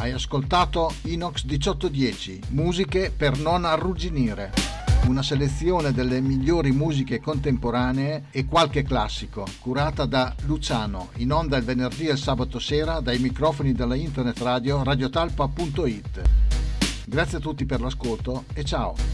Hai ascoltato Inox 1810, musiche per non arrugginire. Una selezione delle migliori musiche contemporanee e qualche classico, curata da Luciano, in onda il venerdì e il sabato sera dai microfoni della internet radio radiotalpa.it. Grazie a tutti per l'ascolto e ciao!